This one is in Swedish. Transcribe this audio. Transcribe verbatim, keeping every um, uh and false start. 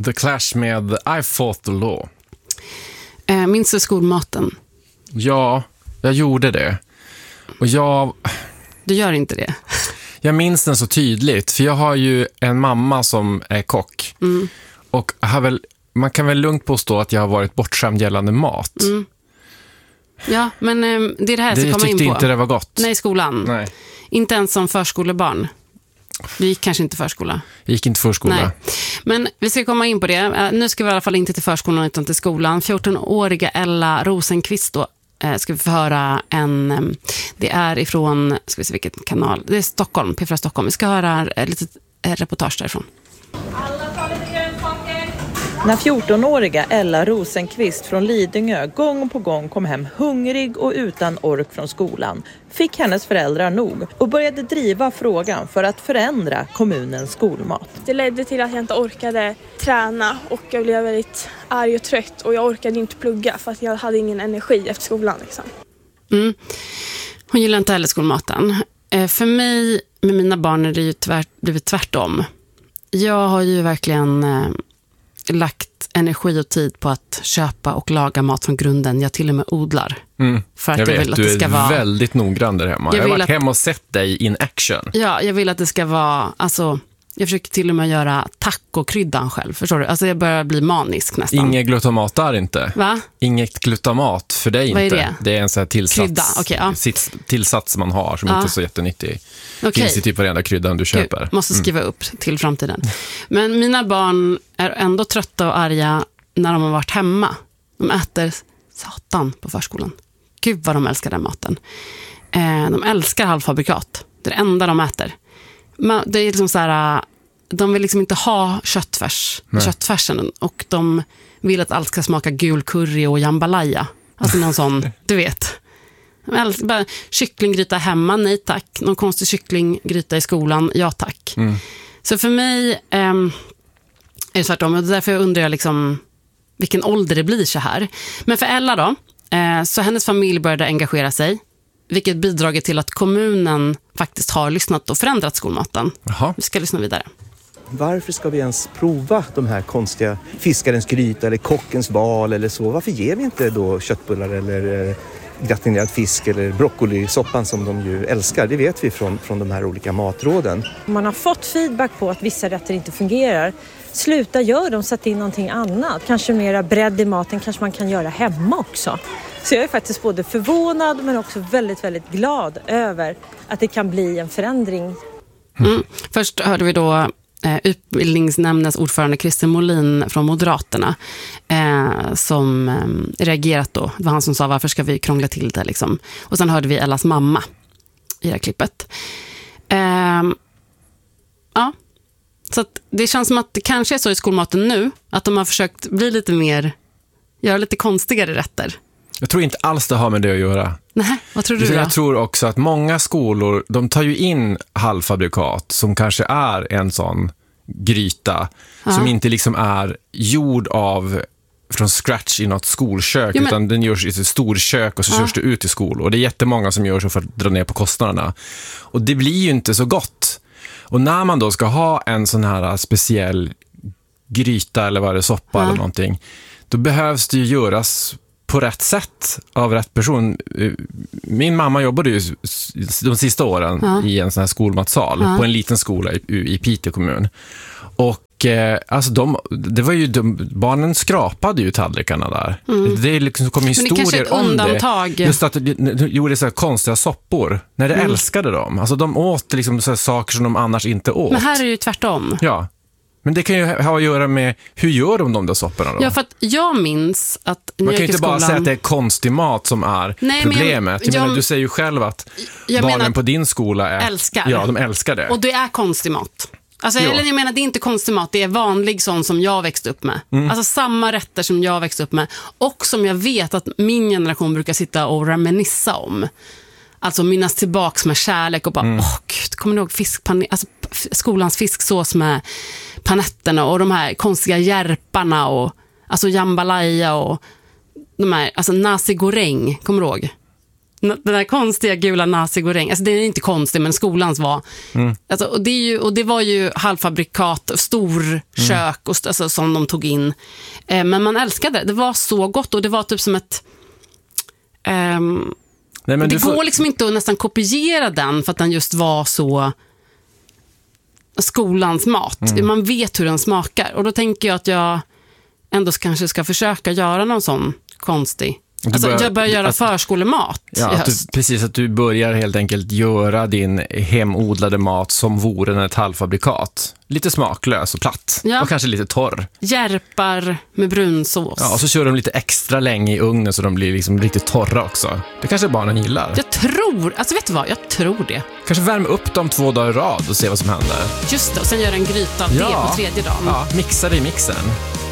The Clash med I Fought the Law. Eh, minns du skolmaten? Ja, jag gjorde det. Och jag... Du gör inte det? Jag minns den så tydligt, för jag har ju en mamma som är kock. Mm. Och har väl, man kan väl lugnt påstå att jag har varit bortskämd gällande mat. Mm. Ja, men eh, det är det här det, som kommer in på. Jag tyckte inte det var gott. Nej, i skolan. Nej. Inte ens som förskolebarn. Du gick kanske inte förskola. Jag gick inte förskola. Nej. Men vi ska komma in på det. Nu ska vi i alla fall inte till förskolan utan till skolan. fjorton-åriga Ella Rosenqvist då, eh, ska vi få höra en... Eh, det är ifrån, ska vi se vilket kanal. Det är Stockholm, P fyra Stockholm. Vi ska höra ett litet eh, reportage därifrån. När fjorton-åriga Ella Rosenqvist från Lidingö gång på gång kom hem hungrig och utan ork från skolan fick hennes föräldrar nog och började driva frågan för att förändra kommunens skolmat. Det ledde till att jag inte orkade träna och jag blev väldigt arg och trött och jag orkade inte plugga för att jag hade ingen energi efter skolan. Liksom. Mm. Hon gillar inte heller skolmaten. Eh, för mig med mina barn är det ju tvärt, blivit tvärtom. Jag har ju verkligen... Eh, lagt energi och tid på att köpa och laga mat från grunden. Jag till och med odlar. Mm. För att jag, jag vet, vill att du det ska är vara... väldigt noggrann där hemma. Jag, jag har varit att... hemma och sett dig in action. Ja, jag vill att det ska vara... Alltså, jag försöker till och med göra tacokryddan själv. Förstår du? Alltså jag börjar bli manisk nästan. Inget glutamat där inte. Va? Inget glutamat för dig Vad inte. Är det? det är en sån här tillsats, krydda. Okay, ja. tillsats man har som ja. inte är så jättenyttig. Okay. Finns i typ varenda kryddan du köper. Gud, måste skriva mm. upp till framtiden. Men mina barn är ändå trötta och arga när de har varit hemma. De äter satan på förskolan. Gud vad de älskar den maten. Eh, de älskar halvfabrikat. Det är det enda de äter. Men det är liksom så här, de vill liksom inte ha köttfärs, köttfärsen och de vill att allt ska smaka gul curry och jambalaya. Alltså någon sån, du vet. De älskar bara kycklinggryta hemma, nej tack. Någon konstig kycklinggryta i skolan, ja tack. Mm. Så för mig eh, är det tvärtom. Och därför undrar jag liksom vilken ålder det blir så här. Men för Ella då, eh, så hennes familj började engagera sig. Vilket bidragit till att kommunen faktiskt har lyssnat och förändrat skolmaten. Jaha. Vi ska lyssna vidare. Varför ska vi ens prova de här konstiga fiskarens gryta eller kockens val eller så? Varför ger vi inte då köttbullar eller eh, gratinerad fisk eller broccolisoppan som de ju älskar? Det vet vi från, från de här olika matråden. Man har fått feedback på att vissa rätter inte fungerar. Sluta gör dem, sätt in någonting annat. Kanske mera bredd i maten, kanske man kan göra hemma också. Så jag är faktiskt både förvånad men också väldigt, väldigt glad över att det kan bli en förändring. Mm. Först hörde vi då eh, utbildningsnämndens ordförande Christer Molin från Moderaterna eh, som eh, reagerat då. Det var han som sa varför ska vi krångla till det liksom. Och sen hörde vi Ellas mamma i det här klippet. Eh, ja. Så att det känns som att det kanske är så i skolmaten nu att de har försökt bli lite mer, göra lite konstigare rätter. Jag tror inte alls det har med det att göra. Nej, vad tror du då? Jag tror också att många skolor, de tar ju in halvfabrikat som kanske är en sån gryta ja. som inte liksom är gjord av från scratch i något skolkök jo, men... utan den görs i ett storkök och så ja. körs det ut i skol. Och det är jättemånga som gör så för att dra ner på kostnaderna. Och det blir ju inte så gott. Och när man då ska ha en sån här speciell gryta eller vad det är, soppa ja. eller någonting, då behövs det ju göras på rätt sätt av rätt person. Min mamma jobbade ju de sista åren ja. i en sån här skolmatsal ja. på en liten skola i, i Piteå kommun. Och eh, alltså de, det var ju de, barnen skrapade ju tallrikarna där. Mm. Det liksom kom historier det om undantag. det. Just att de, de gjorde så här konstiga soppor när det mm. älskade dem. Alltså de åt liksom så här saker som de annars inte åt. Men här är det ju tvärtom. Ja. Men det kan ju ha att göra med hur gör de de där sopporna då? Ja, för att jag minns att man kan ju inte skolan... bara säga att det är konstig mat som är Nej, problemet. Jag, jag, jag menar, du säger ju själv att barnen på din skola är, älskar. Ja, de älskar det. Och det är konstig mat. Alltså, eller jag menar, det är inte konstig mat, det är vanlig sån som jag växte upp med. Mm. Alltså samma rätter som jag växte upp med. Och som jag vet att min generation brukar sitta och reminissa om. Alltså minnas tillbaks med kärlek och bara, åh mm. oh, gud, kommer du ihåg fiskpan- alltså, skolans fisksås med panetterna och de här konstiga järparna och alltså jambalaya och de här, alltså nasi goreng, kommer du ihåg? den där konstiga gula nasi-goreng. Alltså det är inte konstigt, men skolans var. Mm. Alltså, och, det är ju, och det var ju halvfabrikat, stor kök och, alltså, som de tog in. Eh, men man älskade det. Det var så gott och det var typ som ett... Ehm, Nej, men det går får... liksom inte att nästan kopiera den för att den just var så skolans mat. Mm. Man vet hur den smakar. Och då tänker jag att jag ändå kanske ska försöka göra någon sån konstig. Alltså, börjar, jag börjar göra att, förskolemat. Ja, att du, precis, att du börjar helt enkelt göra din hemodlade mat som vore ett halvfabrikat. Lite smaklös och platt. Ja. Och kanske lite torr. Järpar med brunsås. Ja, och så kör de lite extra länge i ugnen så de blir liksom riktigt torra också. Det kanske barnen gillar. Jag tror, alltså vet du vad? Jag tror det. Kanske värma upp dem två dagar i rad och se vad som händer. Just det, och sen göra en gryta av ja. det på tredje dagen. Ja, mixa det i mixen.